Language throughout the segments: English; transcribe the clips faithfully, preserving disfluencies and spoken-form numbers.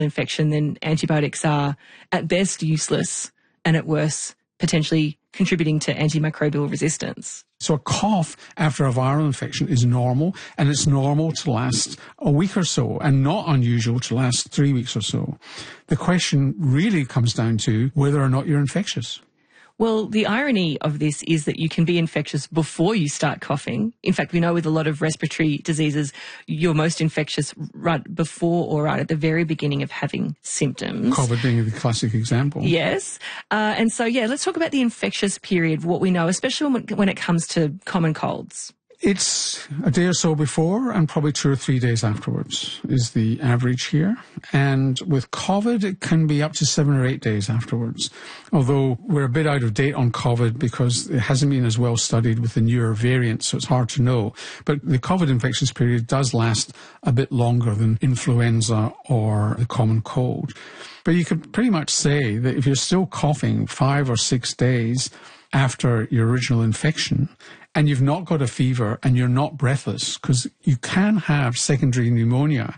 infection, then antibiotics are at best useless and at worst potentially contributing to antimicrobial resistance. So a cough after a viral infection is normal, and it's normal to last a week or so, and not unusual to last three weeks or so. The question really comes down to whether or not you're infectious. Well, the irony of this is that you can be infectious before you start coughing. In fact, we know with a lot of respiratory diseases, you're most infectious right before or right at the very beginning of having symptoms. COVID being the classic example. Yes. Uh, and so, yeah, let's talk about the infectious period, what we know, especially when, when it comes to common colds. It's a day or so before and probably two or three days afterwards is the average here. And with COVID, it can be up to seven or eight days afterwards. Although we're a bit out of date on COVID because it hasn't been as well studied with the newer variants, so it's hard to know. But the COVID infectious period does last a bit longer than influenza or the common cold. But you could pretty much say that if you're still coughing five or six days after your original infection, and you've not got a fever and you're not breathless, because you can have secondary pneumonia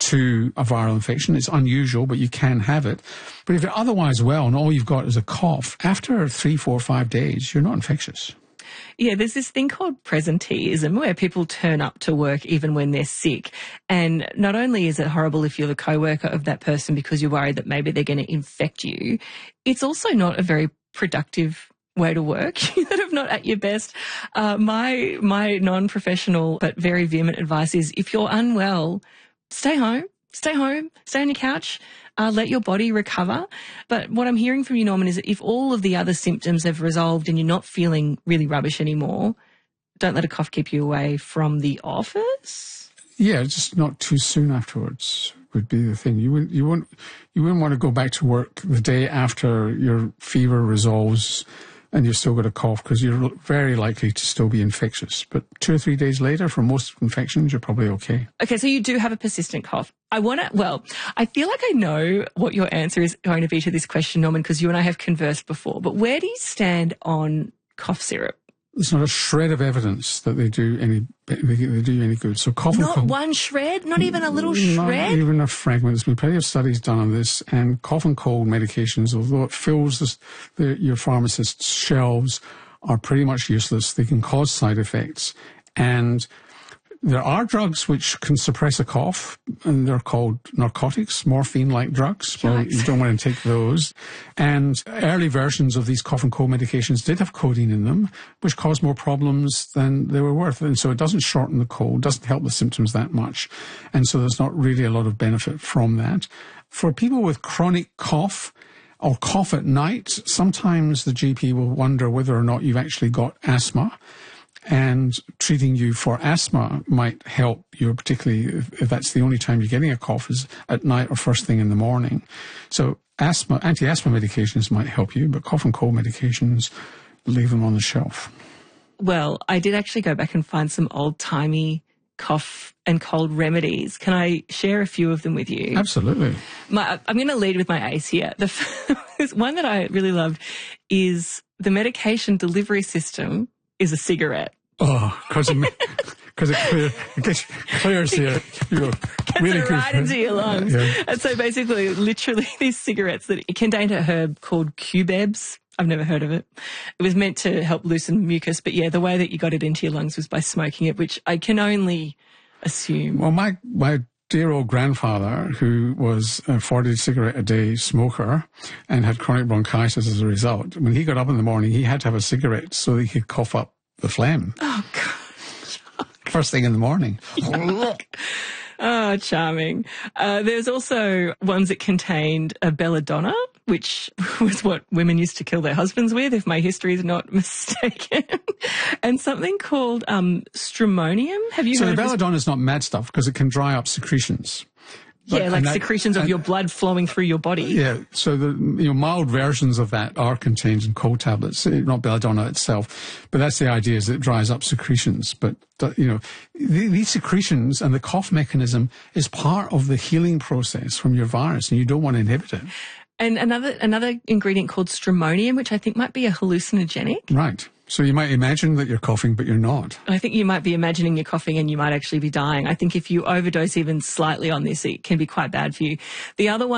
to a viral infection. It's unusual, but you can have it. But if you're otherwise well and all you've got is a cough, after three, four, five days, you're not infectious. Yeah, there's this thing called presenteeism where people turn up to work even when they're sick. And not only is it horrible if you're the co-worker of that person because you're worried that maybe they're going to infect you, it's also not a very productive way to work. You're sort of not at your best. Uh, my my non-professional but very vehement advice is if you're unwell, stay home, stay home, stay on your couch, uh, let your body recover. But what I'm hearing from you, Norman, is that if all of the other symptoms have resolved and you're not feeling really rubbish anymore, don't let a cough keep you away from the office. Yeah, just not too soon afterwards would be the thing. You wouldn't, you wouldn't, you wouldn't want to go back to work the day after your fever resolves and you've still got a cough, because you're very likely to still be infectious. But two or three days later, for most infections, you're probably okay. Okay, so you do have a persistent cough. I want to, well, I feel like I know what your answer is going to be to this question, Norman, because you and I have conversed before. But where do you stand on cough syrup? There's not a shred of evidence that they do any they, they do any good. So cough and Not cold, one shred? Not even a little not shred? Not even a fragment. There's been plenty of studies done on this, and cough and cold medications, although it fills this, the, your pharmacist's shelves, are pretty much useless. They can cause side effects. And there are drugs which can suppress a cough, and they're called narcotics, morphine-like drugs. Well, you don't want to take those. And early versions of these cough and cold medications did have codeine in them, which caused more problems than they were worth. And so it doesn't shorten the cold, doesn't help the symptoms that much. And so there's not really a lot of benefit from that. For people with chronic cough, or cough at night, sometimes the G P will wonder whether or not you've actually got asthma. And treating you for asthma might help you, particularly if, if that's the only time you're getting a cough is at night or first thing in the morning. So asthma, anti-asthma medications might help you, but cough and cold medications, leave them on the shelf. Well, I did actually go back and find some old-timey cough and cold remedies. Can I share a few of them with you? Absolutely. My, I'm going to lead with my ace here. The one that I really loved is the medication delivery system is a cigarette. Oh, because it, it, clear, it gets, clears the, you know, really it right good. into your lungs. Yeah. And so basically, literally these cigarettes that contained a herb called cubebs. I've never heard of it. It was meant to help loosen mucus, but yeah, the way that you got it into your lungs was by smoking it, which I can only assume. Well, my, my dear old grandfather, who was a forty cigarette a day smoker and had chronic bronchitis as a result, when he got up in the morning, he had to have a cigarette so that he could cough up the phlegm. Oh, God. First thing in the morning. Oh, charming. Uh, there's also ones that contained a belladonna, which was what women used to kill their husbands with, if my history is not mistaken, and something called um, stramonium. Have you so heard of the this? belladonna is not mad stuff because it can dry up secretions. Yeah, But, like that, secretions of and, your blood flowing through your body. Yeah, so the you know mild versions of that are contained in cold tablets, not belladonna itself. But that's the idea, is that it dries up secretions. But, you know, these secretions and the cough mechanism is part of the healing process from your virus, and you don't want to inhibit it. And another another ingredient called stramonium, which I think might be a hallucinogenic. Right. So you might imagine that you're coughing, but you're not. I think you might be imagining you're coughing and you might actually be dying. I think if you overdose even slightly on this, it can be quite bad for you. The other one